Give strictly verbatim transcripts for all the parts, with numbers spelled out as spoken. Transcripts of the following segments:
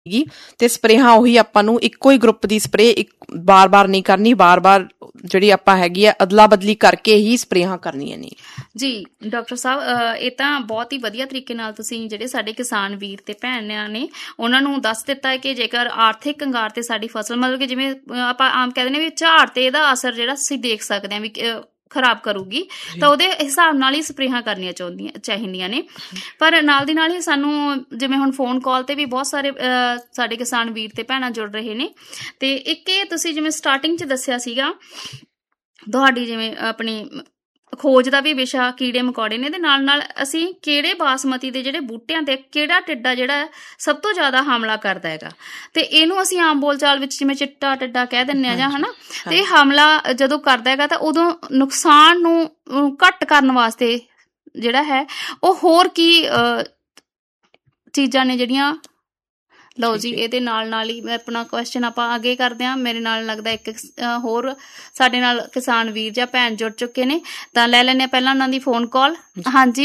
ਗੀ ਤੇ ਸਪਰੇਹਾਂ ਉਹੀ ਆਪਾਂ ਨੂੰ ਇੱਕੋ ਹੀ ਗਰੁੱਪ ਦੀ ਸਪਰੇ ਇੱਕ ਬਾਰ ਬਾਰ ਨਹੀਂ ਕਰਨੀ, ਬਾਰ ਬਾਰ ਜਿਹੜੀ ਆਪਾਂ ਹੈਗੀ ਆ ਅਦਲਾ ਬਦਲੀ ਕਰਕੇ ਹੀ ਸਪਰੇਹਾਂ ਕਰਨੀਆਂ ਨੇ ਜੀ। ਡਾਕਟਰ ਸਾਹਿਬ ਇਹ ਤਾਂ ਬਹੁਤ ਹੀ ਵਧੀਆ ਤਰੀਕੇ ਨਾਲ ਤੁਸੀਂ ਜਿਹੜੇ ਸਾਡੇ ਕਿਸਾਨ ਵੀਰ ਤੇ ਭੈਣਾਂ ਨੇ ਉਹਨਾਂ ਨੂੰ ਦੱਸ ਦਿੱਤਾ ਹੈ ਕਿ ਜੇਕਰ ਆਰਥਿਕ ਅੰਗਾਰ ਤੇ ਸਾਡੀ ਫਸਲ ਮਤਲਬ ਕਿ ਜਿਵੇਂ ਆਪਾਂ ਆਮ ਕਹਿ ਦਿੰਦੇ ਵੀ ਝਾੜ ਤੇ ਇਹਦਾ ਅਸਰ ਜਿਹੜਾ ਅਸੀਂ ਦੇਖ ਸਕਦੇ ਹਾਂ ਵੀ ਖਰਾਬ ਕਰੂਗੀ, ਤਾਂ ਉਹਦੇ ਹਿਸਾਬ ਨਾਲ ਹੀ ਸਪਰੇਹਾਂ ਕਰਨੀਆਂ ਚਾਹੁੰਦੀਆਂ ਚਾਹੀਦੀਆਂ ਨੇ। ਪਰ ਨਾਲ ਦੀ ਨਾਲ ਹੀ ਸਾਨੂੰ ਜਿਵੇਂ ਹੁਣ ਫੋਨ ਕਾਲ ਤੇ ਵੀ ਬਹੁਤ ਸਾਰੇ ਸਾਡੇ ਕਿਸਾਨ ਵੀਰ ਤੇ ਭੈਣਾਂ ਜੁੜ ਰਹੇ ਨੇ, ਤੇ ਇੱਕ ਇਹ ਤੁਸੀਂ ਜਿਵੇਂ ਸਟਾਰਟਿੰਗ 'ਚ ਦੱਸਿਆ ਸੀਗਾ ਤੁਹਾਡੀ ਜਿਵੇਂ ਆਪਣੀ ਖੋਜ ਦਾ ਵੀ ਵਿਸ਼ਾ ਕੀੜੇ ਮਕੌੜੇ ਨੇ, ਦੇ ਨਾਲ ਨਾਲ ਅਸੀਂ ਕਿਹੜੇ ਬਾਸਮਤੀ ਦੇ ਜਿਹੜੇ ਬੂਟਿਆਂ ਤੇ ਕਿਹੜਾ ਟਿੱਡਾ ਜਿਹੜਾ ਸਭ ਤੋਂ ਜ਼ਿਆਦਾ ਹਮਲਾ ਕਰਦਾ ਹੈਗਾ, ਤੇ ਇਹਨੂੰ ਅਸੀਂ ਆਮ ਬੋਲਚਾਲ ਵਿੱਚ ਜਿਵੇਂ ਚਿੱਟਾ ਟਿੱਡਾ ਕਹਿ ਦਿੰਦੇ ਹਾਂ ਜਾਂ ਹਨਾ, ਤੇ ਇਹ ਹਮਲਾ ਜਦੋਂ ਕਰਦਾ ਹੈਗਾ ਤਾਂ ਉਦੋਂ ਨੁਕਸਾਨ ਨੂੰ ਘੱਟ ਕਰਨ ਵਾਸਤੇ ਜਿਹੜਾ ਹੈ ਉਹ ਹੋਰ ਕੀ ਚੀਜ਼ਾਂ ਨੇ ਜਿਹੜੀਆਂ। ਲਓ ਜੀ, ਇਹਦੇ ਨਾਲ ਨਾਲ ਹੀ ਮੈਂ ਆਪਣਾ ਕੁਐਸਚਨ ਆਪਾਂ ਅੱਗੇ ਕਰਦੇ ਹਾਂ। ਮੇਰੇ ਨਾਲ ਲੱਗਦਾ ਇੱਕ ਹੋਰ ਸਾਡੇ ਨਾਲ ਕਿਸਾਨ ਵੀਰ ਜਾਂ ਭੈਣ ਜੁੜ ਚੁੱਕੇ ਨੇ, ਤਾਂ ਲੈ ਲੈਂਦੇ ਹਾਂ ਪਹਿਲਾਂ ਉਹਨਾਂ ਦੀ ਫੋਨ ਕਾਲ। ਹਾਂਜੀ,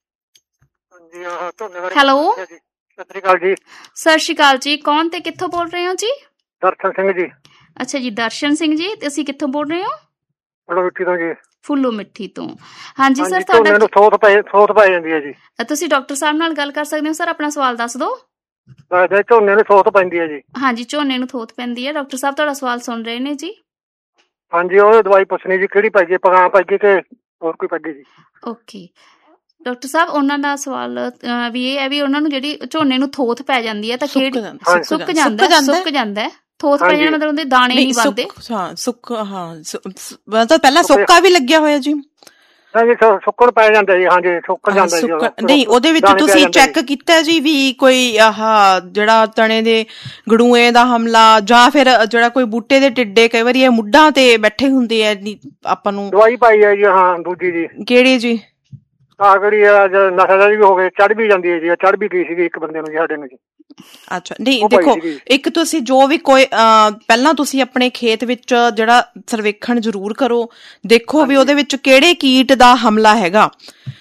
ਹੈਲੋ, ਸਤਿ ਸ਼੍ਰੀ ਅਕਾਲ ਜੀ। ਸਤਿ ਸ਼੍ਰੀ ਅਕਾਲ ਜੀ, ਕੌਣ ਤੇ ਕਿੱਥੋਂ ਬੋਲ ਰਹੇ ਹੋ ਜੀ? ਦਰਸ਼ਨ ਸਿੰਘ ਜੀ। ਅੱਛਾ ਜੀ, ਦਰਸ਼ਨ ਸਿੰਘ ਜੀ, ਤੇ ਅਸੀਂ ਕਿੱਥੋਂ ਬੋਲ ਰਹੇ ਹੋ? ਫੁੱਲੋ ਮਿੱਠੀ ਤੋਂ ਜੀ। ਫੁੱਲੋ ਮਿੱਠੀ ਤੋਂ, ਹਾਂਜੀ ਸਰ। ਤੁਹਾਡਾ ਸੋਧ ਪੈ ਸੋਧ ਪੈ ਜਾਂਦੀ ਹੈ ਜੀ। ਤੁਸੀਂ ਡਾਕਟਰ ਸਾਹਿਬ ਨਾਲ ਗੱਲ ਕਰ ਸਕਦੇ ਹੋ ਸਰ, ਆਪਣਾ ਸਵਾਲ ਦੱਸ ਦਿਓ। ਝੋਨੇ ਨੂੰ ਥੋਥ ਪੈਂਦੀ ਹੈ ਜੀ। ਹਾਂਜੀ, ਝੋਨੇ ਨੂੰ ਥੋਥ ਪੈਂਦੀ ਹੈ। ਡਾਕਟਰ ਸਾਹਿਬ ਤੁਹਾਡਾ ਸਵਾਲ ਸੁਣ ਰਹੇ ਨੇ ਜੀ। ਹਾਂਜੀ, ਉਹ ਦਵਾਈ ਪੁੱਛਣੀ ਜੀ ਕਿਹੜੀ ਪੈ ਗਈ, ਪਗਾ ਪੈ ਗਈ ਕਿ ਹੋਰ ਕੋਈ ਪੈ ਗਈ ਜੀ? ਓਕੇ ਡਾਕਟਰ ਸਾਹਿਬ, ਉਹਨਾਂ ਦਾ ਸਵਾਲ ਵੀ ਇਹ ਹੈ ਵੀ ਉਹਨਾਂ ਨੂੰ ਜਿਹੜੀ ਝੋਨੇ ਨੂੰ ਥੋਥ ਪੈ ਜਾਂਦੀ ਹੈ ਤਾਂ ਕਿਹੜੀ ਸੁੱਕ ਜਾਂਦਾ ਸੁੱਕ ਜਾਂਦਾ ਹੈ ਥੋਥ ਪੈ ਜਾਣਾ ਮਤਲਬ ਉਹਦੇ ਦਾਣੇ ਨਹੀਂ ਬਣਦੇ। ਹਾਂ ਸੁੱਕ, ਹਾਂ ਮਤਲਬ ਪਹਿਲਾਂ ਸੁੱਕਾ ਵੀ ਲੱਗਿਆ ਹੋਇਆ ਜੀ। ਸੁੱਕਣ ਪੈ ਜਾਂਦਾ ਜੀ। ਹਾਂਜੀ, ਸੁੱਕ ਜਾਂਦਾ ਜੀ। ਨਹੀਂ, ਉਹਦੇ ਵਿੱਚ ਤੁਸੀਂ ਚੈੱਕ ਕੀਤਾ ਜੀ ਵੀ ਕੋਈ ਆਹ ਜਿਹੜਾ ਤਣੇ ਦੇ ਗੜੂਏ ਦਾ ਹਮਲਾ ਜਾਂ ਫਿਰ ਜਿਹੜਾ ਕੋਈ ਬੂਟੇ ਦੇ ਟਿੱਡੇ ਕਈ ਵਾਰੀ ਇਹ ਮੁੱਢਾਂ ਤੇ ਬੈਠੇ ਹੁੰਦੇ ਆ, ਆਪਾਂ ਨੂੰ ਦਵਾਈ ਪਾਈ ਹੈ ਜੀ? ਹਾਂ, ਦੂਜੀ ਜੀ। ਕਿਹੜੀ ਜੀ? ਆਹ ਜਿਹੜੀ ਨਸ਼ਾ ਵੀ ਹੋ ਗਏ, ਚੜ੍ਹ ਵੀ ਜਾਂਦੀ ਹੈ ਜੀ। ਚੜ੍ਹ ਵੀ ਗਈ ਸੀਗੀ ਇੱਕ ਬੰਦੇ ਨੂੰ ਜੀ, ਸਾਡੇ ਨੂੰ ਜੀ। ਅੱਛਾ, ਨਹੀਂ ਦੇਖੋ, ਇੱਕ ਤੁਸੀਂ ਜੋ ਵੀ ਕੋਈ ਪਹਿਲਾਂ ਤੁਸੀਂ ਆਪਣੇ ਖੇਤ ਵਿੱਚ ਜਿਹੜਾ ਸਰਵੇਖਣ ਜ਼ਰੂਰ ਕਰੋ, ਦੇਖੋ ਵੀ ਉਹਦੇ ਵਿੱਚ ਕਿਹੜੇ ਕੀਟ ਦਾ ਹਮਲਾ ਹੈਗਾ,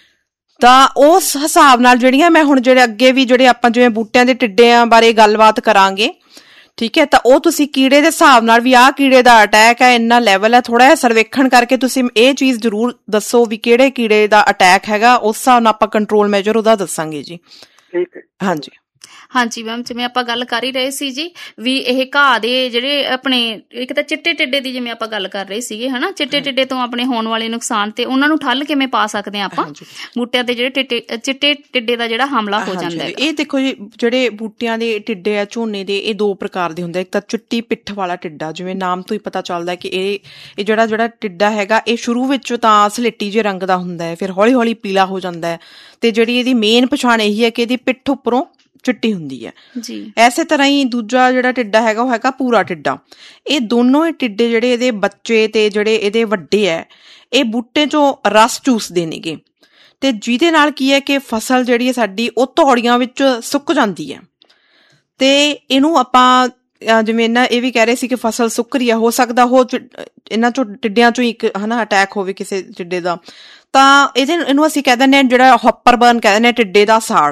ਤਾਂ ਉਸ ਹਿਸਾਬ ਨਾਲ ਜਿਹੜੀਆਂ ਮੈਂ ਹੁਣ ਜਿਹੜੇ ਅੱਗੇ ਵੀ ਜਿਹੜੇ ਆਪਾਂ ਜਿਵੇਂ ਬੂਟਿਆਂ ਦੇ ਟਿੱਡਿਆਂ ਬਾਰੇ ਗੱਲਬਾਤ ਕਰਾਂਗੇ, ਠੀਕ ਹੈ, ਤਾਂ ਉਹ ਤੁਸੀਂ ਕੀੜੇ ਦੇ ਹਿਸਾਬ ਨਾਲ ਵੀ ਆਹ ਕੀੜੇ ਦਾ ਅਟੈਕ ਹੈ, ਇੰਨਾ ਲੈਵਲ ਹੈ, ਥੋੜਾ ਜਿਹਾ ਸਰਵੇਖਣ ਕਰਕੇ ਤੁਸੀਂ ਇਹ ਚੀਜ਼ ਜ਼ਰੂਰ ਦੱਸੋ ਵੀ ਕਿਹੜੇ ਕੀੜੇ ਦਾ ਅਟੈਕ ਹੈਗਾ, ਉਸ ਹਿਸਾਬ ਨਾਲ ਆਪਾਂ ਕੰਟਰੋਲ ਮੈਜਰ ਉਹਦਾ ਦੱਸਾਂਗੇ ਜੀ। ਠੀਕ ਹੈ। ਹਾਂਜੀ ਹਾਂਜੀ ਮੈਮ, ਜਿਵੇਂ ਆਪਾਂ ਗੱਲ ਕਰ ਹੀ ਰਹੇ ਸੀ ਜੀ ਵੀ ਇਹ ਘਾਹ ਦੇ ਜਿਹੜੇ ਆਪਣੇ ਇੱਕ ਤਾਂ ਚਿੱਟੇ ਟਿੱਡੇ ਦੀ ਜਿਵੇਂ ਆਪਾਂ ਗੱਲ ਕਰ ਰਹੇ ਸੀਗੇ ਹਨਾ, ਚਿੱਟੇ ਟਿੱਡੇ ਤੋਂ ਆਪਣੇ ਹੋਣ ਵਾਲੇ ਨੁਕਸਾਨ ਤੇ ਉਹਨਾਂ ਨੂੰ ਠੱਲ ਕਿਵੇਂ ਪਾ ਸਕਦੇ ਹਾਂ ਆਪਾਂ, ਬੂਟਿਆਂ ਤੇ ਜਿਹੜੇ ਟਿੱਡੇ ਚਿੱਟੇ ਟਿੱਡੇ ਦਾ ਜਿਹੜਾ ਹਮਲਾ ਹੋ ਜਾਂਦਾ ਹੈ। ਇਹ ਦੇਖੋ ਜੀ, ਜਿਹੜੇ ਬੂਟਿਆਂ ਦੇ ਟਿੱਡੇ ਆ ਝੋਨੇ ਦੇ, ਇਹ ਦੋ ਪ੍ਰਕਾਰ ਦੇ ਹੁੰਦੇ। ਇੱਕ ਤਾਂ ਚਿੱਟੀ ਪਿੱਠ ਵਾਲਾ ਟਿੱਡਾ, ਜਿਵੇਂ ਨਾਮ ਤੋਂ ਹੀ ਪਤਾ ਚੱਲਦਾ ਕਿ ਇਹ ਇਹ ਜਿਹੜਾ ਜਿਹੜਾ ਟਿੱਡਾ ਹੈਗਾ ਇਹ ਸ਼ੁਰੂ ਵਿੱਚ ਤਾਂ ਸਲੇਟੀ ਜਿਹੇ ਰੰਗ ਦਾ ਹੁੰਦਾ ਹੈ, ਫਿਰ ਹੌਲੀ ਹੌਲੀ ਪੀਲਾ ਹੋ ਜਾਂਦਾ ਹੈ, ਤੇ ਜਿਹੜੀ ਇਹਦੀ ਮੇਨ ਪਛਾਣ ਇਹੀ ਹੈ ਕਿ ਇਹਦੀ ਪਿੱਠ ਉੱਪਰੋਂ ਚਿੱਟੀ ਹੁੰਦੀ ਹੈ ਜੀ। ਐਸੇ ਤਰ੍ਹਾਂ ਹੀ ਦੂਜਾ ਜਿਹੜਾ ਟਿੱਡਾ ਹੈਗਾ ਉਹ ਹੈਗਾ ਭੂਰਾ ਟਿੱਡਾ। ਇਹ ਦੋਨੋਂ ਹੀ ਟਿੱਡੇ ਜਿਹੜੇ ਇਹਦੇ ਬੱਚੇ ਤੇ ਜਿਹੜੇ ਇਹਦੇ ਵੱਡੇ ਹੈ, ਇਹ ਬੂਟੇ ਚੋਂ ਰਸ ਚੂਸਦੇ ਨੇਗੇ, ਤੇ ਜਿਹਦੇ ਨਾਲ ਕੀ ਹੈ ਕਿ ਫਸਲ ਜਿਹੜੀ ਹੈ ਸਾਡੀ ਉਹ ਧੌੜੀਆਂ ਵਿੱਚ ਸੁੱਕ ਜਾਂਦੀ ਹੈ। ਤੇ ਇਹਨੂੰ ਆਪਾਂ ਜਿਵੇਂ ਇਹਨਾਂ ਇਹ ਵੀ ਕਹਿ ਰਹੇ ਸੀ ਕਿ ਫਸਲ ਸੁੱਕ ਰਹੀ ਹੈ, ਹੋ ਸਕਦਾ ਉਹ ਇਹਨਾਂ ਚੋਂ ਟਿੱਡਿਆਂ ਚੋਂ ਇੱਕ ਹਨਾ ਅਟੈਕ ਹੋਵੇ ਕਿਸੇ ਟਿੱਡੇ ਦਾ, ਤਾਂ ਇਹਦੇ ਇਹਨੂੰ ਅਸੀਂ ਕਹਿ ਦਿੰਦੇ ਹਾਂ ਜਿਹੜਾ ਹੌਪਰ ਬਰਨ ਕਹਿ ਦਿੰਦੇ ਹਾਂ, ਟਿੱਡੇ ਦਾ ਸਾੜ।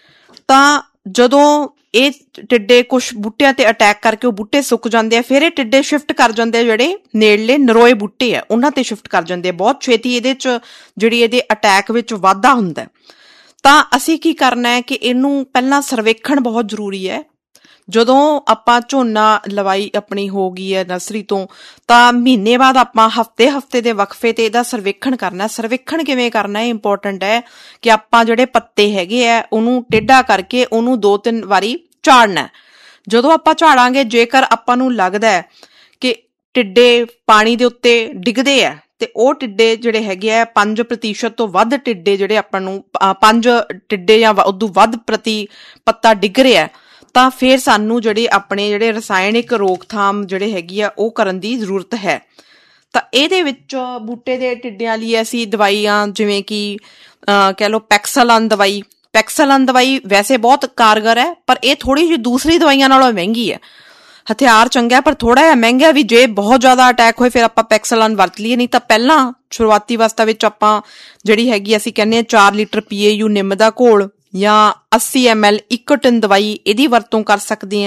ਤਾਂ ਜਦੋਂ ਇਹ ਟਿੱਡੇ ਕੁਛ ਬੂਟਿਆਂ ਤੇ ਅਟੈਕ ਕਰਕੇ ਉਹ ਬੂਟੇ ਸੁੱਕ ਜਾਂਦੇ ਆ, ਫਿਰ ਇਹ ਟਿੱਡੇ ਸ਼ਿਫਟ ਕਰ ਜਾਂਦੇ ਆ, ਜਿਹੜੇ ਨੇੜਲੇ ਨਰੋਏ ਬੂਟੇ ਆ ਉਹਨਾਂ ਤੇ ਸ਼ਿਫਟ ਕਰ ਜਾਂਦੇ ਆ। ਬਹੁਤ ਛੇਤੀ ਇਹਦੇ ਚ ਜਿਹੜੀ ਇਹਦੇ ਅਟੈਕ ਵਿੱਚ ਵਾਧਾ ਹੁੰਦਾ। ਤਾਂ ਅਸੀਂ ਕੀ ਕਰਨਾ ਹੈ ਕਿ ਇਹਨੂੰ ਪਹਿਲਾਂ ਸਰਵੇਖਣ ਬਹੁਤ ਜ਼ਰੂਰੀ ਹੈ। ਜਦੋਂ ਆਪਾਂ ਝੋਨਾ ਲਵਾਈ ਆਪਣੀ ਹੋ ਗਈ ਹੈ ਨਰਸਰੀ ਤੋਂ, ਤਾਂ ਮਹੀਨੇ ਬਾਅਦ ਆਪਾਂ ਹਫ਼ਤੇ ਹਫ਼ਤੇ ਦੇ ਵਕਫੇ ਤੇ ਇਹਦਾ ਸਰਵੇਖਣ ਕਰਨਾ। ਸਰਵੇਖਣ ਕਿਵੇਂ ਕਰਨਾ, ਇਹ ਇੰਪੋਰਟੈਂਟ ਹੈ ਕਿ ਆਪਾਂ ਜਿਹੜੇ ਪੱਤੇ ਹੈਗੇ ਆ ਉਹਨੂੰ ਟੇਢਾ ਕਰਕੇ ਉਹਨੂੰ ਦੋ ਤਿੰਨ ਵਾਰੀ ਝਾੜਨਾ। ਜਦੋਂ ਆਪਾਂ ਝਾੜਾਂਗੇ, ਜੇਕਰ ਆਪਾਂ ਨੂੰ ਲੱਗਦਾ ਹੈ ਕਿ ਟਿੱਡੇ ਪਾਣੀ ਦੇ ਉੱਤੇ ਡਿੱਗਦੇ ਆ, ਤੇ ਉਹ ਟਿੱਡੇ ਜਿਹੜੇ ਹੈਗੇ ਆ ਪੰਜ ਪ੍ਰਤੀਸ਼ਤ ਤੋਂ ਵੱਧ ਟਿੱਡੇ ਜਿਹੜੇ ਆਪਾਂ ਨੂੰ ਪੰਜ ਟਿੱਡੇ ਜਾਂ ਉਦੋਂ ਵੱਧ ਪ੍ਰਤੀ ਪੱਤਾ ਡਿੱਗ ਰਿਹਾ, ਤਾਂ ਫਿਰ ਸਾਨੂੰ ਜਿਹੜੇ ਆਪਣੇ ਜਿਹੜੇ ਰਸਾਇਣਿਕ ਰੋਕਥਾਮ ਜਿਹੜੇ ਹੈਗੀ ਆ ਉਹ ਕਰਨ ਦੀ ਜ਼ਰੂਰਤ ਹੈ। ਤਾਂ ਇਹਦੇ ਵਿੱਚ ਬੂਟੇ ਦੇ ਟਿੱਡਿਆਂ ਲਈ ਅਸੀਂ ਦਵਾਈਆਂ ਜਿਵੇਂ ਕਿ ਕਹਿ ਲਓ ਪੈਕਸਾਲਾਨ ਦਵਾਈ। ਪੈਕਸਾਲਾਨ ਦਵਾਈ ਵੈਸੇ ਬਹੁਤ ਕਾਰਗਰ ਹੈ, ਪਰ ਇਹ ਥੋੜ੍ਹੀ ਜਿਹੀ ਦੂਸਰੀ ਦਵਾਈਆਂ ਨਾਲੋਂ ਮਹਿੰਗੀ ਹੈ। ਹਥਿਆਰ ਚੰਗਾ ਪਰ ਥੋੜਾ ਜਿਹਾ ਮਹਿੰਗਾ ਵੀ। ਜੇ ਬਹੁਤ ਜ਼ਿਆਦਾ ਅਟੈਕ ਹੋਏ ਫਿਰ ਆਪਾਂ ਪੈਕਸਾਲਾਨ ਵਰਤ ਲਈਏ, ਨਹੀਂ ਤਾਂ ਪਹਿਲਾਂ ਸ਼ੁਰੂਆਤੀ ਅਵਸਥਾ ਵਿੱਚ ਆਪਾਂ ਜਿਹੜੀ ਹੈਗੀ ਅਸੀਂ ਕਹਿੰਦੇ ਹਾਂ ਚਾਰ ਲੀਟਰ ਪੀ ਏ ਯੂ ਨਿੰਮ ਦਾ ਘੋਲ ਜਾਂ ਅੱਸੀ ਐਮ ਐਲ ਇੱਕ ਟਨ ਦਵਾਈ ਇਹਦੀ ਵਰਤੋਂ ਕਰ ਸਕਦੇ ਹਾਂ।